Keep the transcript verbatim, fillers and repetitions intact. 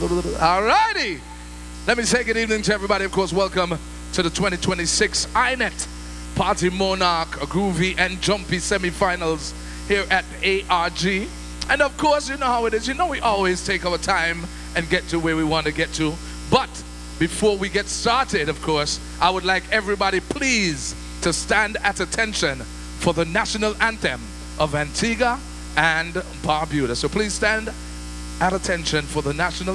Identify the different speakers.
Speaker 1: Alrighty. Let me say good evening to everybody. Of course, welcome to the twenty twenty-six I NET Party Monarch Groovy and Jumpy semifinals here at A R G. And of course, you know how it is. You know we always take our time and get to where we want to get to. But before we get started, of course, I would like everybody please to stand at attention for the national anthem of Antigua and Barbuda. So please stand at attention for the national